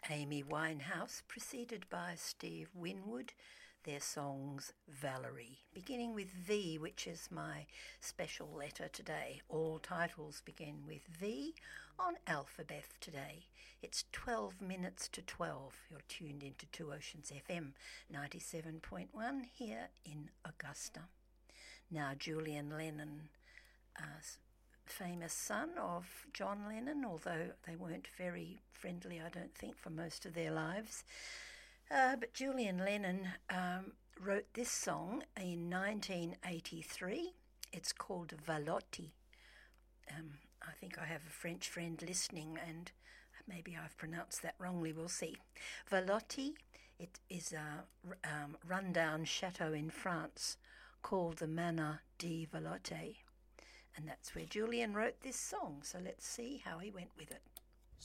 Amy Winehouse, preceded by Steve Winwood, their songs Valerie, beginning with V, which is my special letter today. All titles begin with V on Alphabet today. It's 12 minutes to 12. You're tuned into Two Oceans FM 97.1 here in Augusta. Now, Julian Lennon, famous son of John Lennon, although they weren't very friendly, I don't think, for most of their lives. But Julian Lennon wrote this song in 1983. It's called Valotti. I think I have a French friend listening, and maybe I've pronounced that wrongly, we'll see. Valotti, it is a rundown chateau in France called the Manor di Valotte. And that's where Julian wrote this song, so let's see how he went with it.